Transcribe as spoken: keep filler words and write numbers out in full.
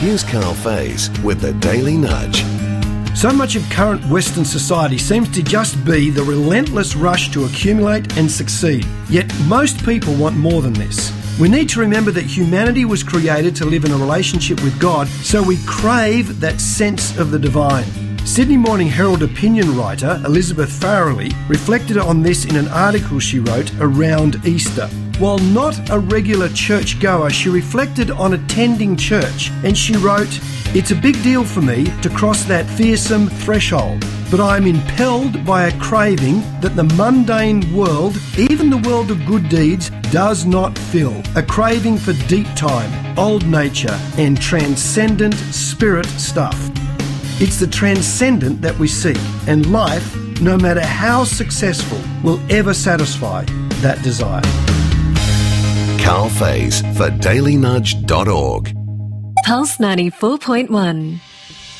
here's Carl Faze with the Daily Nudge. So much of current Western society seems to just be the relentless rush to accumulate and succeed. Yet most people want more than this. We need to remember that humanity was created to live in a relationship with God, so we crave that sense of the divine. Sydney Morning Herald opinion writer Elizabeth Farrelly reflected on this in an article she wrote around Easter. While not a regular churchgoer, she reflected on attending church, and she wrote, "It's a big deal for me to cross that fearsome threshold, but I am impelled by a craving that the mundane world, even the world of good deeds, does not fill. A craving for deep time, old nature, and transcendent spirit stuff. It's the transcendent that we seek, and life, no matter how successful, will ever satisfy that desire." Carl Faze for daily nudge dot org. Pulse ninety-four point one.